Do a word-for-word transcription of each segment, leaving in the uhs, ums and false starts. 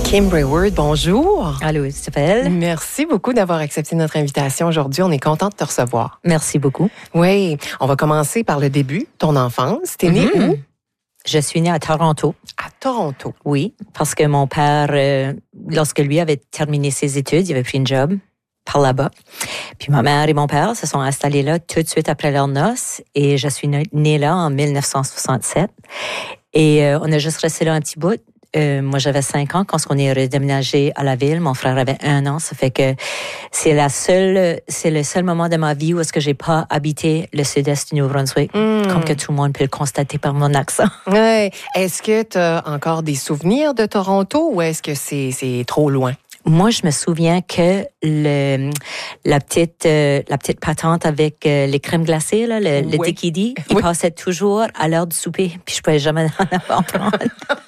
Kim Brayward, bonjour. Allô, Isabelle. Merci beaucoup d'avoir accepté notre invitation aujourd'hui. On est content de te recevoir. Merci beaucoup. Oui, on va commencer par le début, ton enfance. T'es née Mm-hmm. où? Je suis née à Toronto. À Toronto. Oui, parce que mon père, euh, lorsque lui avait terminé ses études, il avait pris une job par là-bas. Puis ma mère et mon père se sont installés là tout de suite après leurs noces et je suis née là en dix-neuf cent soixante-sept. Et euh, on a juste resté là un petit bout. Euh, moi, j'avais cinq ans quand on est redéménagé à la ville. Mon frère avait un an. Ça fait que c'est la seule, c'est le seul moment de ma vie où est-ce que j'ai pas habité le sud-est du Nouveau-Brunswick, mm. comme que tout le monde peut le constater par mon accent. Ouais. Est-ce que tu as encore des souvenirs de Toronto ou est-ce que c'est, c'est trop loin? Moi, je me souviens que le, la petite, euh, la petite patente avec euh, les crèmes glacées, là, le, le oui. Dickie, il oui. passait toujours à l'heure du souper. Puis je pouvais jamais en prendre.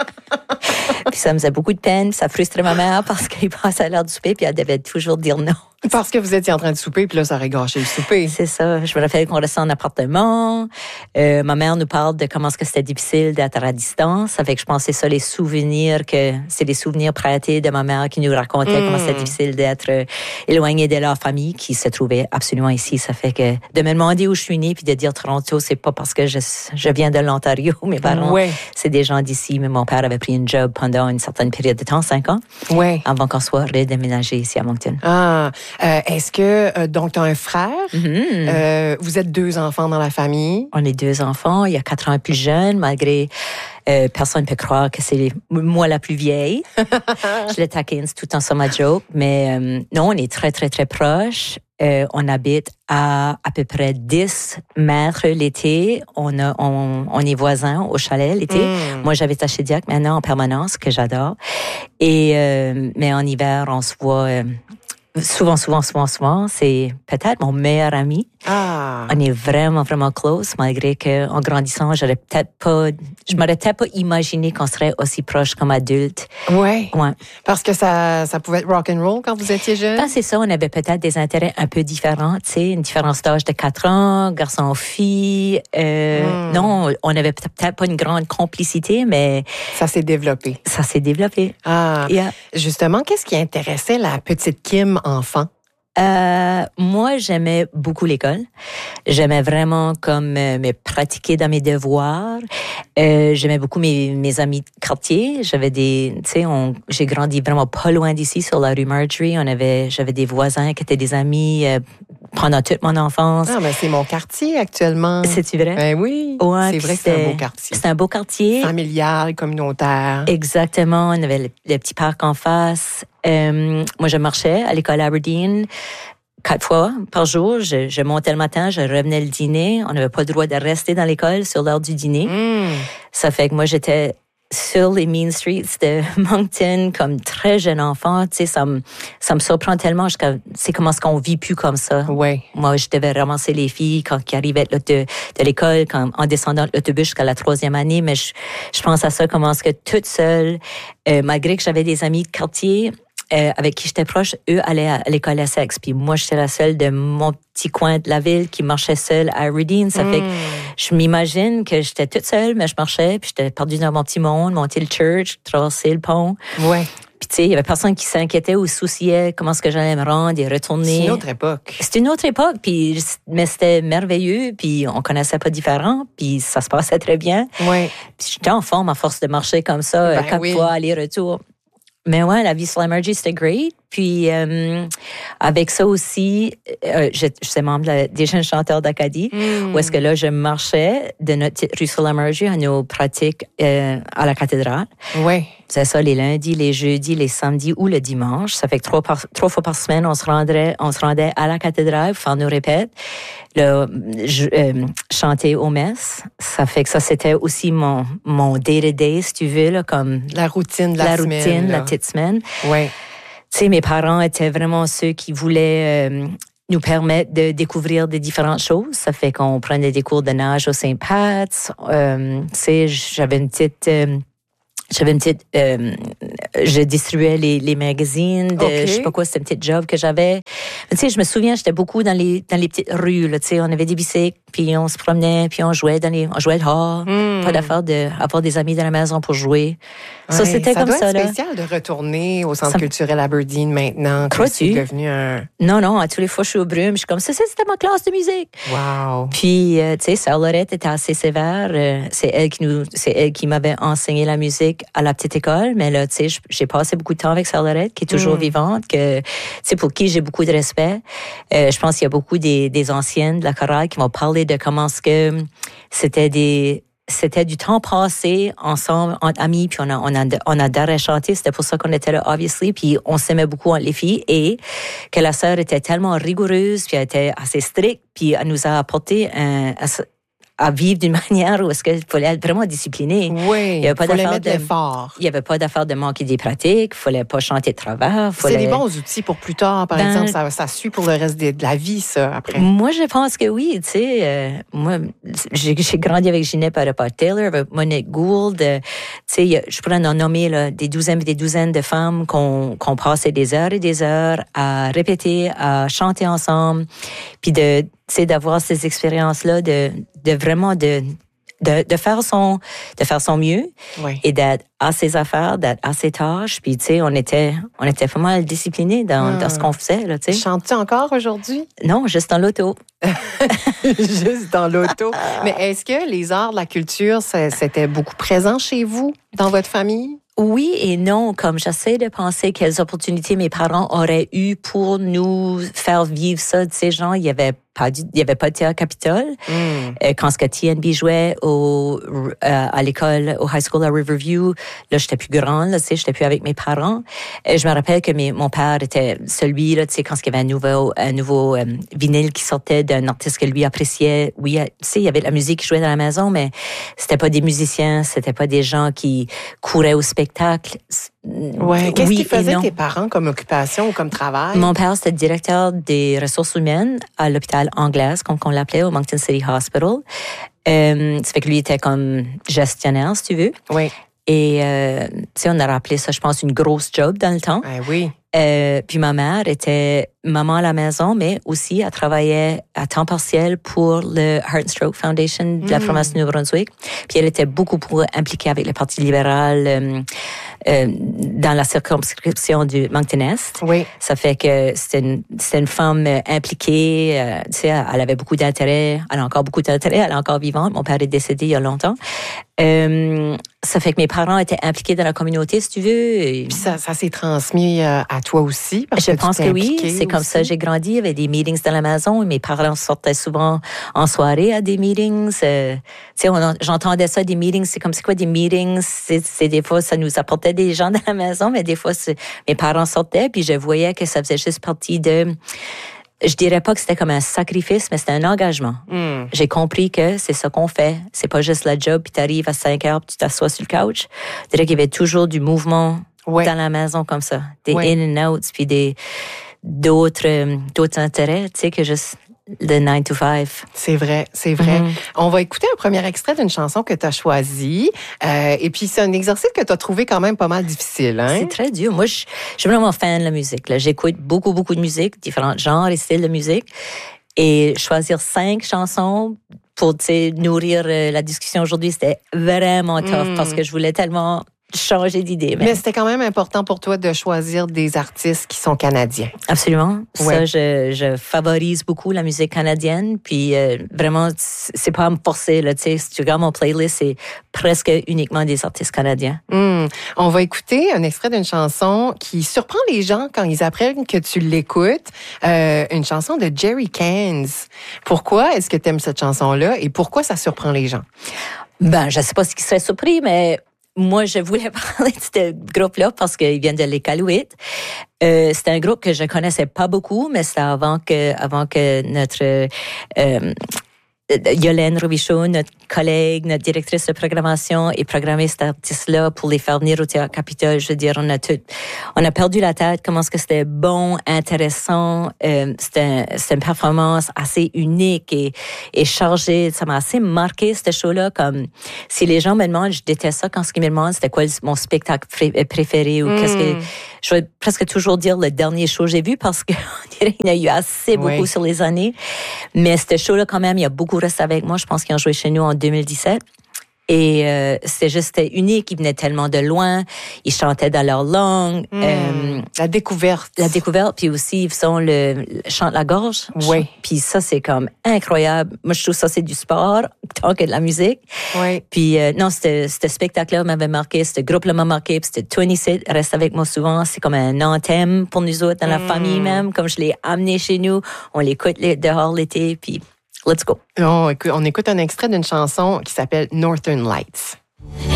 Puis ça me faisait beaucoup de peine, ça frustrait ma mère parce qu'il passait à l'heure du souper puis elle devait toujours dire non. Parce que vous étiez en train de souper puis là, ça aurait gâché le souper. C'est ça. Je me rappelle qu'on restait en appartement. Euh, ma mère nous parle de comment est-ce que c'était difficile d'être à distance. Ça fait que je pense que c'est ça les souvenirs, que c'est les souvenirs pratés de ma mère qui nous racontait mm. comment c'était difficile d'être euh, éloigné de leur famille qui se trouvait absolument ici. Ça fait que de me demander où je suis née puis de dire Toronto, c'est pas parce que je, je viens de l'Ontario. Mes parents, ouais. c'est des gens d'ici. Mais mon père avait pris une job pendant une certaine période de temps, cinq ans, ouais. avant qu'on soit redéménagé ici à Moncton. Ah, euh, est-ce que, euh, donc, tu as un frère? Mm-hmm. Euh, vous êtes deux enfants dans la famille? On est deux enfants. Il y a quatre ans plus jeune, malgré euh, personne ne peut croire que c'est moi la plus vieille. Je le taquine tout le temps sur ma joke, mais euh, non, on est très, très, très proches. Euh, on habite à à peu près dix mètres l'été. On, a, on, on est voisins au chalet l'été. Mm. Moi, j'habite à Shediac maintenant en permanence, que j'adore. Et euh, mais en hiver, on se voit euh, souvent, souvent, souvent, souvent. C'est peut-être mon meilleur ami. Ah. On est vraiment, vraiment close, malgré qu'en grandissant, j'aurais peut-être pas, je m'aurais peut-être pas imaginé qu'on serait aussi proches comme adultes. Ouais. Ouais. Parce que ça, ça pouvait être rock and roll quand vous étiez jeune. Ben, c'est ça, on avait peut-être des intérêts un peu différents, tu sais, une différence d'âge de quatre ans, garçon-fille. Euh, mm. Non, on avait peut-être pas une grande complicité, mais ça s'est développé. Ça s'est développé. Ah. Yeah. Justement, qu'est-ce qui intéressait la petite Kim enfant? Euh, moi, j'aimais beaucoup l'école. J'aimais vraiment comme euh, me pratiquer dans mes devoirs. Euh, j'aimais beaucoup mes, mes amis de quartier. J'avais des, tu sais, on, j'ai grandi vraiment pas loin d'ici, sur la rue Marjorie. On avait, j'avais des voisins qui étaient des amis euh, pendant toute mon enfance. Ah, mais c'est mon quartier actuellement. C'est-tu vrai? Ben oui. Ouais, c'est vrai que c'est un beau quartier. C'est un beau quartier. Familial, communautaire. Exactement. On avait le, le petit parc en face. Euh, moi, je marchais à l'école Aberdeen quatre fois par jour. Je, je montais le matin, je revenais le dîner. On n'avait pas le droit de rester dans l'école sur l'heure du dîner. Mm. Ça fait que moi, j'étais sur les mean streets de Moncton comme très jeune enfant. Tu sais, ça me, ça me surprend tellement. C'est comment est-ce qu'on vit plus comme ça. Ouais. Moi, je devais ramasser les filles quand ils arrivaient de, de, de l'école, quand, en descendant de l'autobus jusqu'à la troisième année. Mais je, je pense à ça, comment est-ce que toute seule, euh, malgré que j'avais des amis de quartier, Euh, avec qui j'étais proche, eux allaient à l'école Essex. Puis moi, j'étais la seule de mon petit coin de la ville qui marchait seule à Aberdeen. Ça mm. fait que je m'imagine que j'étais toute seule, mais je marchais, puis j'étais perdue dans mon petit monde, monter le church, traverser le pont. Ouais. Puis tu sais, il y avait personne qui s'inquiétait ou souciait comment est-ce que j'allais me rendre et retourner. C'est une autre époque. C'était une autre époque, puis mais c'était merveilleux, puis on connaissait pas différent, puis ça se passait très bien. Ouais. Puis j'étais en forme à force de marcher comme ça, ben quatre oui. fois aller-retour. Mais ouais, la vie sur la Marjorie, c'était great. Puis, euh, avec ça aussi, euh, je, je suis membre de, des jeunes chanteurs d'Acadie, mm. où est-ce que là, je marchais de notre petite rue sur la Marjorie à nos pratiques euh, à la cathédrale. Oui. C'est ça, les lundis, les jeudis, les samedis ou le dimanche. Ça fait que trois, par, trois fois par semaine, on se rendrait, on se rendait à la cathédrale pour faire nos répètes, le, je, euh, chanter aux messes. Ça fait que ça, c'était aussi mon, mon day-to-day, si tu veux, là, comme... La routine de la, la semaine. La routine, là. la petite semaine. Oui. Tu sais, mes parents étaient vraiment ceux qui voulaient euh, nous permettre de découvrir des différentes choses. Ça fait qu'on prenait des cours de nage au Saint-Pat's. Euh, tu sais, j'avais une petite... Euh, J'avais une petite euh, je distribuais les, les magazines. De, okay. Je sais pas quoi, c'était un petit job que j'avais. Tu sais, je me souviens, j'étais beaucoup dans les dans les petites rues. Tu sais, on avait des bicycles, puis on se promenait, puis on jouait dans les, on jouait dehors. Mm. Pas d'affaire d'avoir des amis dans la maison pour jouer. Ouais, ça, c'était ça comme doit ça. C'est spécial de retourner au Centre ça... culturel Aberdeen maintenant. Crois-tu? C'est devenu un... Non, non, à tous les fois, je suis au brume. Je suis comme ça, c'était ma classe de musique. Wow. Puis, euh, tu sais, Sœur Lorette était assez sévère. Euh, c'est elle qui nous, c'est elle qui m'avait enseigné la musique à la petite école. Mais là, tu sais, j'ai passé beaucoup de temps avec Sœur Lorette, qui est toujours mm. vivante, que, tu sais, pour qui j'ai beaucoup de respect. Euh, je pense qu'il y a beaucoup des, des anciennes de la chorale qui m'ont parlé de comment ce que c'était des C'était du temps passé ensemble, entre amis, puis on, a, on, a, on adorait chanter. C'était pour ça qu'on était là, obviously, puis on s'aimait beaucoup entre les filles. Et que la sœur était tellement rigoureuse, puis elle était assez stricte, puis elle nous a apporté un... à vivre d'une manière où est-ce qu'il fallait être vraiment discipliné. Oui, il fallait mettre de l'effort. Il n'y avait pas d'affaire de manquer des pratiques, il ne fallait pas chanter de travers. Fallait... C'est des bons outils pour plus tard, par ben, exemple. Ça, ça suit pour le reste de, de la vie, ça, après. Moi, je pense que oui. Tu sais, euh, moi, j'ai, j'ai grandi avec Ginette Taylor, avec Monique Gould. Euh, tu sais, je pourrais en nommer là, des douzaines et des douzaines de femmes qu'on, qu'on passait des heures et des heures à répéter, à chanter ensemble, puis de... c'est d'avoir ces expériences-là, de, de vraiment de, de, de, faire son, de faire son mieux oui. et d'être à ses affaires, d'être à ses tâches. Puis, tu sais, on était, on était pas mal disciplinés dans, hum. dans ce qu'on faisait, là, tu sais. Chantes-tu encore aujourd'hui? Non, juste dans l'auto. Juste dans l'auto. Mais est-ce que les arts de la culture, c'était beaucoup présent chez vous, dans votre famille? Oui et non, comme j'essaie de penser quelles opportunités mes parents auraient eues pour nous faire vivre ça. Tu sais, genre, il y avait pas du, il y avait pas de théâtre Capitole. Mm. Euh, quand ce que T N B jouait au, euh, à l'école, au high school à Riverview, là, j'étais plus grande, là, tu sais, j'étais plus avec mes parents. Et je me rappelle que mes, mon père était celui, là, tu sais, quand il y avait un nouveau, un nouveau euh, vinyle qui sortait d'un artiste que lui appréciait. Oui, tu sais, il y avait de la musique qui jouait dans la maison, mais c'était pas des musiciens, c'était pas des gens qui couraient au spectacle. Ouais. Qu'est-ce oui qu'ils faisaient tes parents comme occupation ou comme travail? Mon père, c'était directeur des ressources humaines à l'hôpital Anglaise, comme on l'appelait, au Moncton City Hospital. Euh, ça fait que lui était comme gestionnaire, si tu veux. Oui. Et, euh, tu sais, on a rappelé ça, je pense, une grosse job dans le temps. Ah oui. Euh, puis ma mère était maman à la maison, mais aussi elle travaillait à temps partiel pour le Heart and Stroke Foundation de la province du Nouveau-Brunswick. Puis elle était beaucoup pour impliquée avec le Parti libéral euh, euh, dans la circonscription du Moncton-Est. Oui. Ça fait que c'était une, c'était une femme impliquée. Euh, tu sais, elle avait beaucoup d'intérêt. Elle a encore beaucoup d'intérêt. Elle est encore vivante. Mon père est décédé il y a longtemps. Euh, ça fait que mes parents étaient impliqués dans la communauté, si tu veux. Et... Puis ça, ça s'est transmis à toi aussi? Parce je que pense que oui. C'est aussi. Comme ça j'ai grandi. Il y avait des meetings dans la maison et mes parents sortaient souvent en soirée à des meetings. Euh, tu sais, on, j'entendais ça, des meetings. C'est comme c'est quoi des meetings? C'est, c'est des fois, ça nous apportait des gens dans la maison, mais des fois, mes parents sortaient puis je voyais que ça faisait juste partie de... Je dirais pas que c'était comme un sacrifice, mais c'était un engagement. Mm. J'ai compris que c'est ça qu'on fait. C'est pas juste la job, puis t'arrives à cinq heures, puis tu t'assois sur le couch. Je dirais qu'il y avait toujours du mouvement ouais. dans la maison comme ça. Des ouais. in and outs, puis des, d'autres, d'autres intérêts, tu sais, que juste le nine to five. C'est vrai, c'est vrai. Mm-hmm. On va écouter un premier extrait d'une chanson que tu as choisie. Euh, et puis, c'est un exercice que tu as trouvé quand même pas mal difficile. Hein? C'est très dur. Moi, je, je suis vraiment fan de la musique. Là. J'écoute beaucoup, beaucoup de musique, différents genres et styles de musique. Et choisir cinq chansons pour nourrir euh, la discussion aujourd'hui, c'était vraiment tough mm. parce que je voulais tellement... changer d'idée. Mais... mais c'était quand même important pour toi de choisir des artistes qui sont canadiens. Absolument. Ouais. Ça, je, je favorise beaucoup la musique canadienne. Puis euh, vraiment, c'est pas à me forcer. Là, si tu regardes mon playlist, c'est presque uniquement des artistes canadiens. Mmh. On va écouter un extrait d'une chanson qui surprend les gens quand ils apprennent que tu l'écoutes. Euh, une chanson de Jerry Cannes. Pourquoi est-ce que tu aimes cette chanson-là et pourquoi ça surprend les gens? Ben, je sais pas ce qui serait surpris, mais moi, je voulais parler de ce groupe-là parce qu'il vient de l'Iqaluit. Euh, c'est un groupe que je connaissais pas beaucoup, mais c'était avant que, avant que notre, euh, Yolène Robichaud, notre collègue, notre directrice de programmation, est programmée cet artiste-là pour les faire venir au Théâtre Capitole. Je veux dire, on a tout, on a perdu la tête. Comment est-ce que c'était bon, intéressant. Euh, c'était, c'était une performance assez unique et, et chargée. Ça m'a assez marqué, ce show-là. Comme, si les gens me demandent, je déteste ça quand ils me demandent c'était quoi mon spectacle préféré ou mm. qu'est-ce que, je vais presque toujours dire le dernier show que j'ai vu parce qu'il y en a eu assez beaucoup oui. sur les années. Mais ce show-là, quand même, il y a beaucoup resté avec moi. Je pense qu'ils ont joué chez nous en deux mille dix-sept. Et euh, c'était juste c'était unique. Ils venaient tellement de loin. Ils chantaient dans leur langue. Mmh, euh, la découverte. La découverte. Puis aussi, ils font le, le chant de la gorge. Oui. Puis ça, c'est comme incroyable. Moi, je trouve ça, c'est du sport tant que de la musique. Oui. Puis euh, non, ce spectacle-là m'avait marqué. Ce groupe-là m'a marqué. Puis c'était vingt-sept reste avec moi souvent. C'est comme un anthème pour nous autres, dans la mmh. famille même. Comme je l'ai amené chez nous. On l'écoute dehors l'été. Puis let's go. On écoute, on écoute un extrait d'une chanson qui s'appelle Northern Lights.